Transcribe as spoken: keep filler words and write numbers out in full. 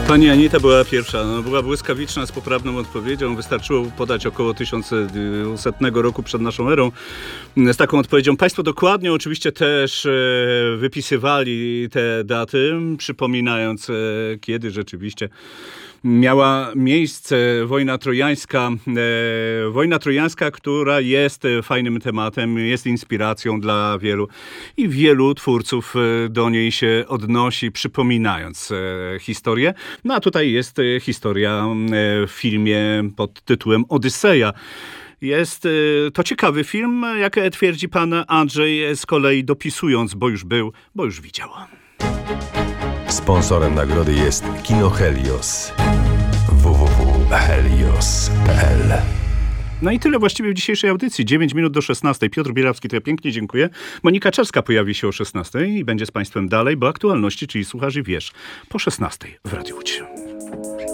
Pani Anita była pierwsza. No, była błyskawiczna z poprawną odpowiedzią. Wystarczyło podać około tysiącsetnego roku przed naszą erą z taką odpowiedzią. Państwo dokładnie oczywiście też e, wypisywali te daty, przypominając, e, kiedy rzeczywiście miała miejsce wojna trojańska. E, wojna trojańska, która jest fajnym tematem, jest inspiracją dla wielu i wielu twórców do niej się odnosi, przypominając e, historię. No a tutaj jest e, historia e, w filmie pod tytułem Odyseja. Jest e, to ciekawy film, jak twierdzi pan Andrzej, z kolei dopisując, bo już był, bo już widział. Sponsorem nagrody jest Kino Helios. w w w kropka helios kropka p l. No i tyle właściwie w dzisiejszej audycji. dziewięć minut do szesnastej. Piotr Bielawski, to ja pięknie dziękuję. Monika Czerska pojawi się o szesnastej i będzie z państwem dalej, bo aktualności, czyli słuchasz i wiesz, po szesnastej w Radiu Łódź.